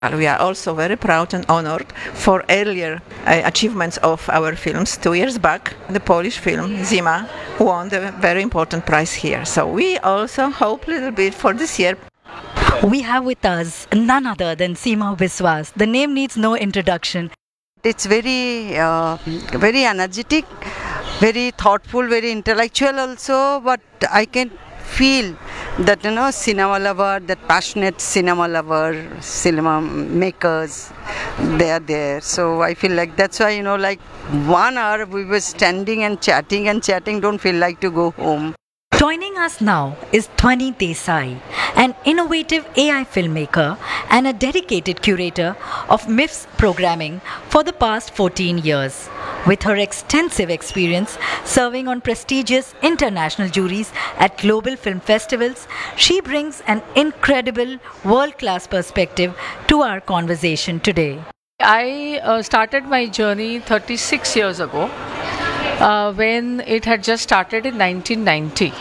We are also very proud and honored for earlier achievements of our films. 2 years back, the Polish film Zima won the very important prize here. So we also hope a little bit for this year. We have with us none other than Seema Biswas. The name needs no introduction. It's very energetic, very thoughtful, very intellectual also, but I can feel that, cinema lover, that passionate cinema lover, cinema makers, they are there. So I feel like that's why, like 1 hour we were standing and chatting, don't feel like to go home. Joining us now is Dhwani Desai, an innovative AI filmmaker and a dedicated curator of MIFS programming for the past 14 years. With her extensive experience serving on prestigious international juries at global film festivals, she brings an incredible world-class perspective to our conversation today. I started my journey 36 years ago when it had just started in 1990.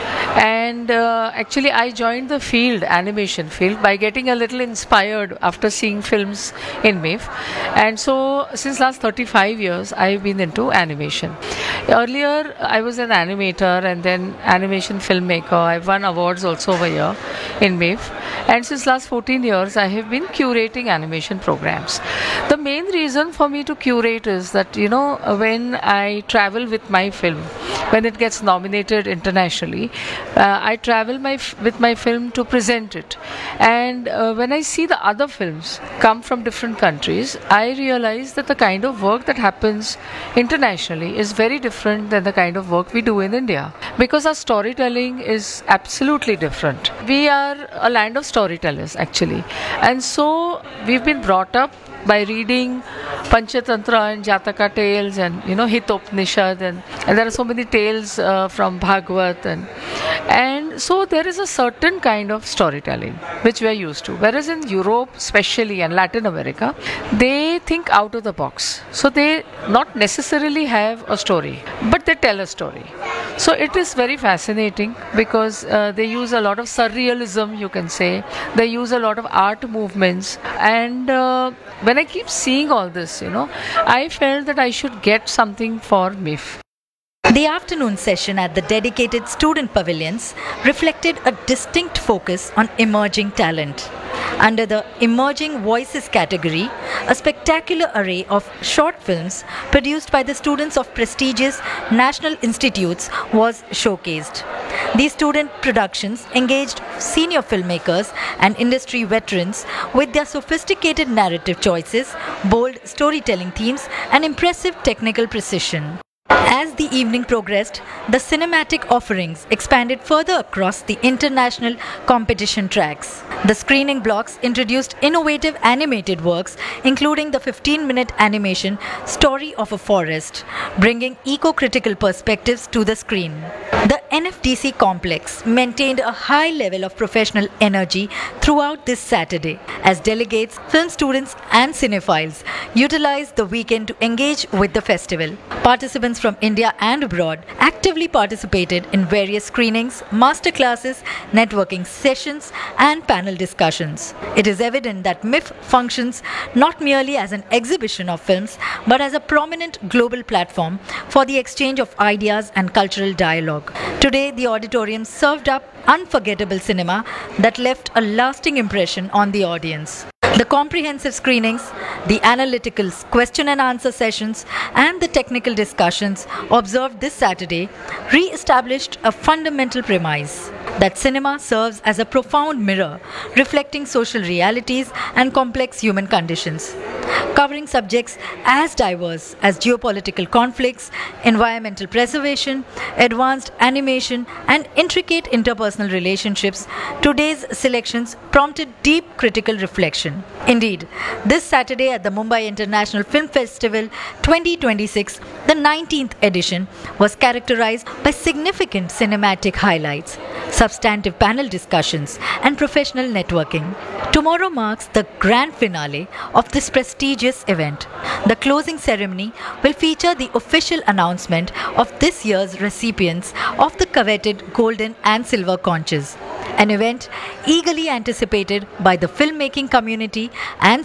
And actually I joined the animation field, by getting a little inspired after seeing films in MIF. And so since last 35 years I've been into animation. Earlier I was an animator and then animation filmmaker. I've won awards also over here in MIF. And since last 14 years I have been curating animation programs. The main reason for me to curate is that, when I travel with my film, when it gets nominated internationally, I travel with my film to present it. And when I see the other films come from different countries, I realize that the kind of work that happens internationally is very different than the kind of work we do in India. Because our storytelling is absolutely different. We are a land of storytellers actually. And so we've been brought up by reading Panchatantra and Jataka tales and Hitopanishad and there are so many tales from Bhagavad and so there is a certain kind of storytelling which we are used to. Whereas in Europe especially and Latin America, they think out of the box. So they not necessarily have a story, but they tell a story. So it is very fascinating because they use a lot of surrealism, you can say. They use a lot of art movements and when I keep seeing all this, I felt that I should get something for MIF. The afternoon session at the dedicated student pavilions reflected a distinct focus on emerging talent. Under the Emerging Voices category, a spectacular array of short films produced by the students of prestigious national institutes was showcased. These student productions engaged senior filmmakers and industry veterans with their sophisticated narrative choices, bold storytelling themes, and impressive technical precision. As the evening progressed, the cinematic offerings expanded further across the international competition tracks. The screening blocks introduced innovative animated works, including the 15-minute animation Story of a Forest, bringing eco-critical perspectives to the screen. The NFDC complex maintained a high level of professional energy throughout this Saturday, as delegates, film students, and cinephiles utilized the weekend to engage with the festival. Participants from India and abroad actively participated in various screenings, masterclasses, networking sessions, and panel discussions. It is evident that MIF functions not merely as an exhibition of films, but as a prominent global platform for the exchange of ideas and cultural dialogue. Today, the auditorium served up unforgettable cinema that left a lasting impression on the audience. The comprehensive screenings, the analytical question and answer sessions, and the technical discussions observed this Saturday re-established a fundamental premise that cinema serves as a profound mirror reflecting social realities and complex human conditions. Covering subjects as diverse as geopolitical conflicts, environmental preservation, advanced animation, and intricate interpersonal relationships, today's selections prompted deep critical reflection. Indeed, this Saturday at the Mumbai International Film Festival 2026, the 19th edition, was characterized by significant cinematic highlights, substantive panel discussions, and professional networking. Tomorrow marks the grand finale of this prestigious event. The closing ceremony will feature the official announcement of this year's recipients of the coveted golden and silver conches. an event eagerly anticipated by the filmmaking community and